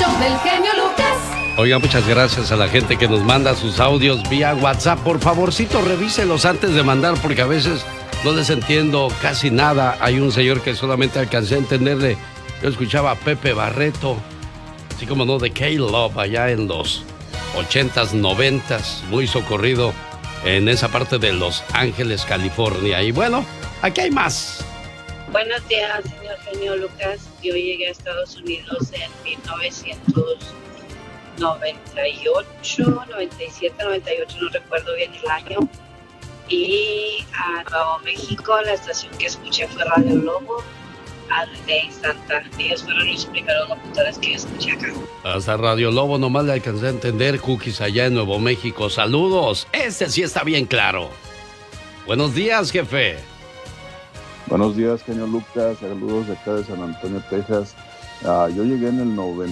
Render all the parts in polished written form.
show del genio Lucas. Oiga, muchas gracias a la gente que nos manda sus audios vía WhatsApp. Por favorcito, revíselos antes de mandar, porque a veces no les entiendo casi nada. Hay un señor que solamente alcancé a entenderle. Yo escuchaba a Pepe Barreto, así como no, de K-Love, allá en los 80s, 90s, muy socorrido en esa parte de Los Ángeles, California. Y bueno, aquí hay más. Buenos días, señor genio Lucas. Yo llegué a Estados Unidos en 1998, 97, 98, no recuerdo bien el año. Y a Nuevo México, la estación que escuché fue Radio Lobo, de Santa. Ellos fueron los primeros locutores que yo escuché acá. Hasta Radio Lobo nomás le alcancé a entender, Cookies, allá en Nuevo México. Saludos, este sí está bien claro. Buenos días, jefe. Buenos días, genio Lucas. Saludos de acá de San Antonio, Texas. Yo llegué en el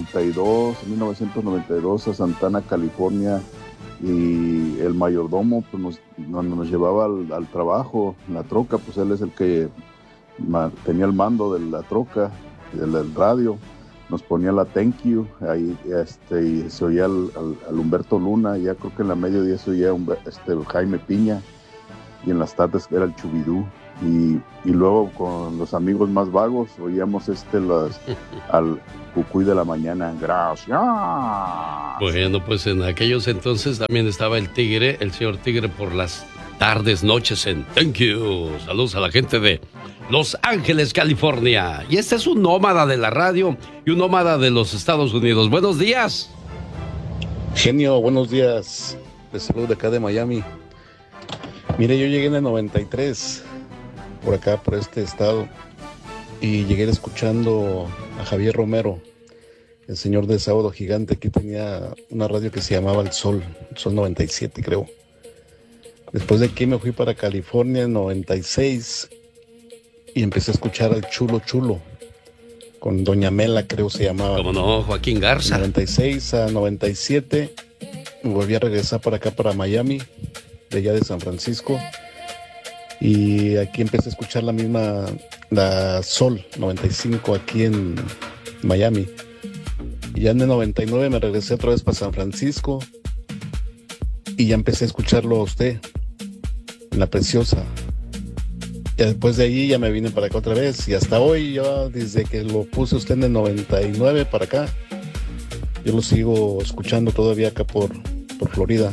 1992 a Santana, California, y el mayordomo pues, nos llevaba al trabajo, en la troca, pues él es el que tenía el mando de la troca, del radio. Nos ponía la Thank You, ahí y se oía al Humberto Luna, y ya creo que en la mediodía se oía Jaime Piña, y en las tardes era el Chubidú. Y luego con los amigos más vagos oíamos al Cucuy de la mañana. Gracias. Bueno, pues en aquellos entonces también estaba el Tigre, el señor Tigre, por las tardes, noches en Thank You. Saludos a la gente de Los Ángeles, California. Y este es un nómada de la radio y un nómada de los Estados Unidos. Buenos días. Genio, buenos días. Les saludo de acá de Miami. Mire, yo llegué en el 93 por acá, por este estado, y llegué escuchando a Javier Romero, el señor de Sábado Gigante. Aquí tenía una radio que se llamaba El Sol 97, creo. Después de aquí me fui para California en 96 y empecé a escuchar al Chulo Chulo, con Doña Mela, creo se llamaba. ¿Cómo no? Joaquín Garza. 96 a 97 me volví a regresar para acá, para Miami, de allá de San Francisco. Y aquí empecé a escuchar la Sol 95 aquí en Miami. Y ya en el 99 me regresé otra vez para San Francisco y ya empecé a escucharlo a usted en La Preciosa. Y después de ahí ya me vine para acá otra vez, y hasta hoy, yo desde que lo puse usted en el 99 para acá, yo lo sigo escuchando todavía acá por Florida.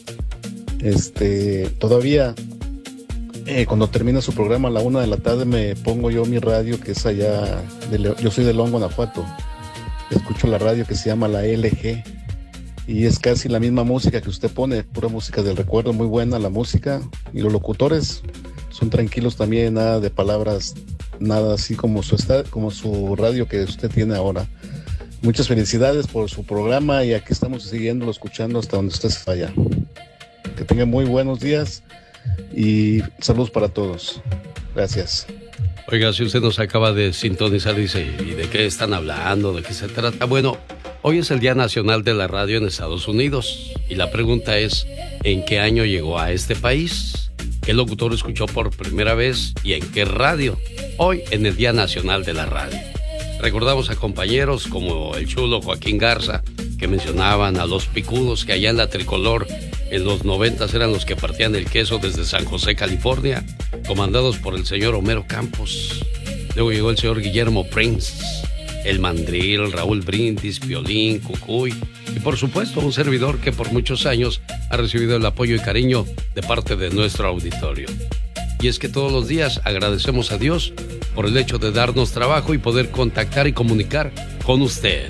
Todavía cuando termina su programa a la 1 de la tarde me pongo yo mi radio, que es allá yo soy de León, Guanajuato. Escucho la radio que se llama la LG, y es casi la misma música que usted pone, pura música del recuerdo, muy buena la música, y los locutores son tranquilos también, nada de palabras, nada así como su radio que usted tiene ahora. Muchas felicidades por su programa, y aquí estamos siguiéndolo, escuchando hasta donde usted se vaya. Que tenga muy buenos días y saludos para todos. Gracias. Oiga, si usted nos acaba de sintonizar, dice, ¿y de qué están hablando? ¿De qué se trata? Bueno, hoy es el Día Nacional de la Radio en Estados Unidos, y la pregunta es, ¿en qué año llegó a este país? ¿Qué locutor escuchó por primera vez y en qué radio? Hoy en el Día Nacional de la Radio. Recordamos a compañeros como el chulo Joaquín Garza, que mencionaban a los picudos que allá en la Tricolor en los 90 eran los que partían el queso desde San José, California, comandados por el señor Homero Campos. Luego llegó el señor Guillermo Prince, el Mandril, Raúl Brindis, Piolín, Cucuy, y por supuesto un servidor que por muchos años ha recibido el apoyo y cariño de parte de nuestro auditorio. Y es que todos los días agradecemos a Dios por el hecho de darnos trabajo y poder contactar y comunicar con usted.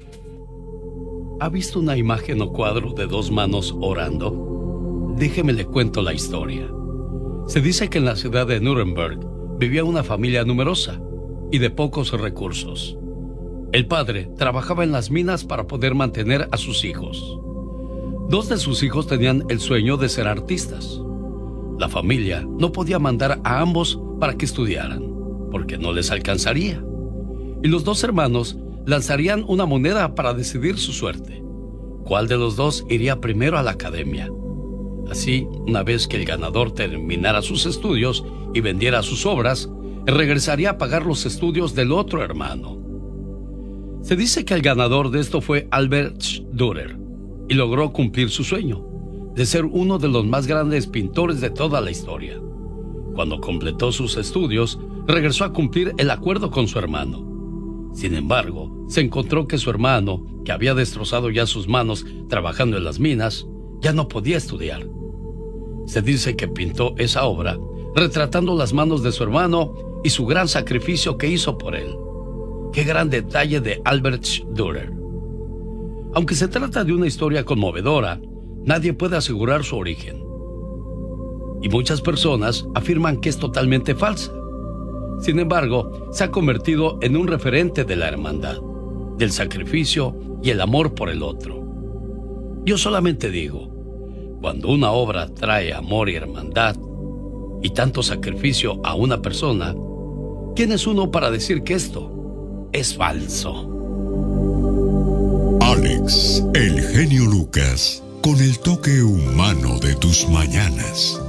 ¿Ha visto una imagen o cuadro de dos manos orando? Déjeme le cuento la historia. Se dice que en la ciudad de Nuremberg vivía una familia numerosa y de pocos recursos. El padre trabajaba en las minas para poder mantener a sus hijos. Dos de sus hijos tenían el sueño de ser artistas. La familia no podía mandar a ambos para que estudiaran, porque no les alcanzaría. Y los dos hermanos lanzarían una moneda para decidir su suerte. ¿Cuál de los dos iría primero a la academia? Así, una vez que el ganador terminara sus estudios y vendiera sus obras, regresaría a pagar los estudios del otro hermano. Se dice que el ganador de esto fue Albert Dürer y logró cumplir su sueño de ser uno de los más grandes pintores de toda la historia. Cuando completó sus estudios, regresó a cumplir el acuerdo con su hermano. Sin embargo, se encontró que su hermano, que había destrozado ya sus manos trabajando en las minas, ya no podía estudiar. Se dice que pintó esa obra retratando las manos de su hermano y su gran sacrificio que hizo por él. ¡Qué gran detalle de Albert Dürer! Aunque se trata de una historia conmovedora, nadie puede asegurar su origen. Y muchas personas afirman que es totalmente falsa. Sin embargo, se ha convertido en un referente de la hermandad, del sacrificio y el amor por el otro. Yo solamente digo, cuando una obra trae amor y hermandad y tanto sacrificio a una persona, ¿quién es uno para decir que esto es falso? Alex, el genio Lucas, con el toque humano de tus mañanas.